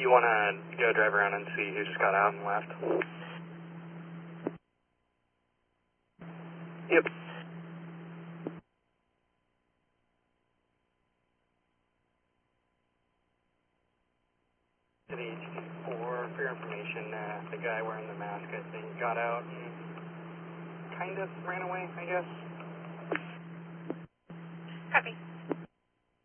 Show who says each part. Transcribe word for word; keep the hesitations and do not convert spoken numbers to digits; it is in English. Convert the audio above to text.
Speaker 1: You want to go drive around and see who just got out and left? Yep. To the H D four, for your information, uh, the guy wearing the mask, I think, got out and kind of ran away, I guess.
Speaker 2: Copy.